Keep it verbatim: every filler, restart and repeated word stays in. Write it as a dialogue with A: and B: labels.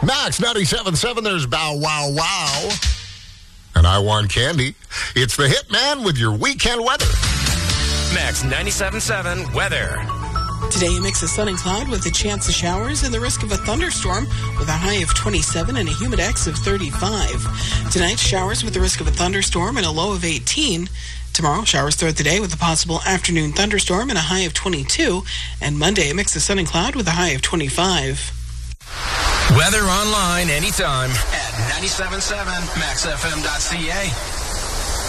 A: Max ninety-seven point seven, there's Bow Wow Wow. And I want candy. It's the Hitman with your weekend weather.
B: Max ninety-seven point seven weather.
C: Today, a mix of sun and cloud with a chance of showers and the risk of a thunderstorm with a high of twenty-seven and a humidex of thirty-five. Tonight, showers with the risk of a thunderstorm and a low of eighteen. Tomorrow, showers throughout the day with a possible afternoon thunderstorm and a high of twenty-two. And Monday, a mix of sun and cloud with a high of twenty-five.
B: Weather online anytime at ninety-seven point seven max f m dot c a.